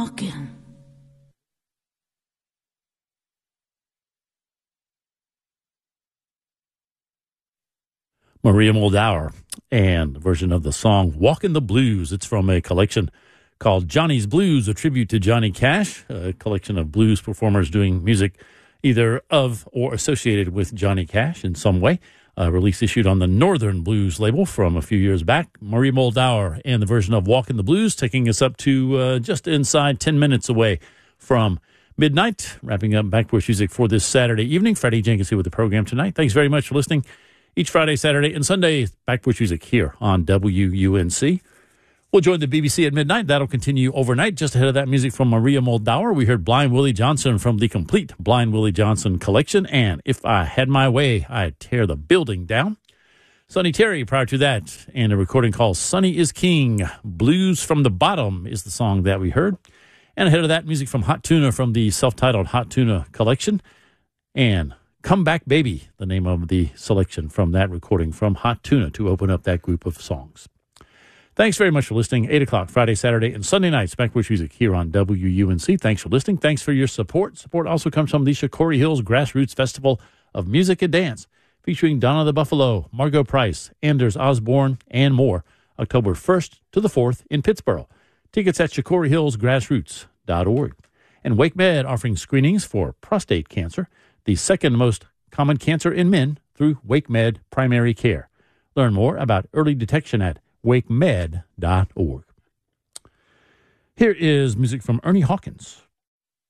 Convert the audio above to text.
walking. Maria Muldaur and a version of the song Walkin' the Blues. It's from a collection called Johnny's Blues, a tribute to Johnny Cash, a collection of blues performers doing music either of or associated with Johnny Cash in some way. A release issued on the Northern Blues label from a few years back. Maria Muldaur and the version of Walkin' the Blues, taking us up to just inside 10 minutes away from midnight. Wrapping up Backporch Music for this Saturday evening. Freddie Jenkins here with the program tonight. Thanks very much for listening. Each Friday, Saturday, and Sunday, Backporch Music here on WUNC. We'll join the BBC at midnight. That'll continue overnight. Just ahead of that, music from Maria Muldaur. We heard Blind Willie Johnson from the complete Blind Willie Johnson collection. And If I Had My Way, I'd Tear the Building Down. Sonny Terry prior to that, and a recording called Sonny is King. Blues from the Bottom is the song that we heard. And ahead of that, music from Hot Tuna from the self-titled Hot Tuna collection. And Come Back Baby, the name of the selection from that recording from Hot Tuna to open up that group of songs. Thanks very much for listening. 8 o'clock Friday, Saturday, and Sunday nights, Backporch Music here on WUNC. Thanks for listening. Thanks for your support. Support also comes from the Shakori Hills Grassroots Festival of Music and Dance, featuring Donna the Buffalo, Margot Price, Anders Osborne, and more, October 1st to the 4th in Pittsburgh. Tickets at ShakoriHillsGrassroots.org. And Wake Med offering screenings for prostate cancer, the second most common cancer in men, through Wake Med Primary Care. Learn more about early detection at wakemed.org. Here is music from Ernie Hawkins.